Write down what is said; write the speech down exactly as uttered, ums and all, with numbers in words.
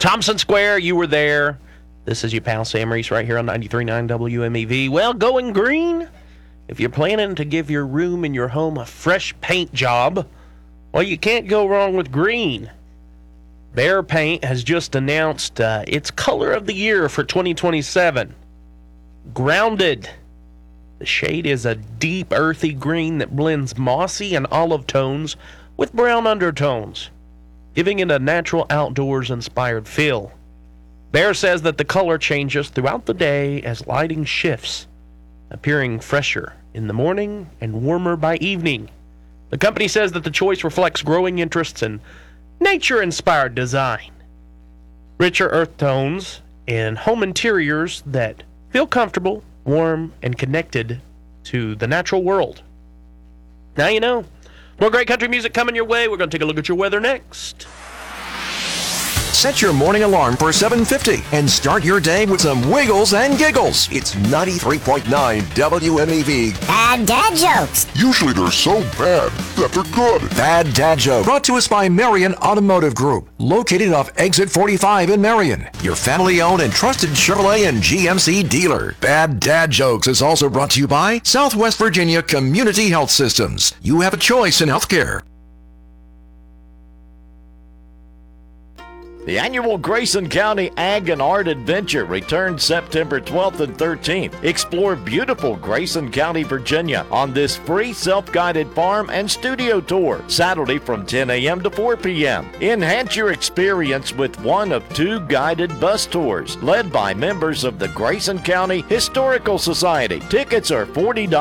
Thompson Square, you were there. This is your pal Sam Reese right here on ninety-three point nine W M E V. Well, going green. If you're planning to give your room and your home a fresh paint job, well, you can't go wrong with green. Behr Paint has just announced uh, its color of the year for twenty twenty-seven. Grounded. The shade is a deep, earthy green that blends mossy and olive tones with brown undertones, giving it a natural outdoors-inspired feel. Behr says that the color changes throughout the day as lighting shifts, appearing fresher in the morning and warmer by evening. The company says that the choice reflects growing interests in nature-inspired design, richer earth tones, and home interiors that feel comfortable, warm, and connected to the natural world. Now you know. More great country music coming your way. We're going to take a look at your weather next. Set your morning alarm for seven fifty and start your day with some wiggles and giggles. It's ninety-three point nine W M E V. Bad dad jokes. Usually they're so bad that they're good. Bad Dad Joke. Brought to us by Marion Automotive Group. Located off Exit forty-five in Marion. Your family-owned and trusted Chevrolet and G M C dealer. Bad Dad Jokes is also brought to you by Southwest Virginia Community Health Systems. You have a choice in healthcare. The annual Grayson County Ag and Art Adventure returns September twelfth and thirteenth. Explore beautiful Grayson County, Virginia on this free self-guided farm and studio tour, Saturday from ten a.m. to four p.m. Enhance your experience with one of two guided bus tours led by members of the Grayson County Historical Society. Tickets are forty dollars.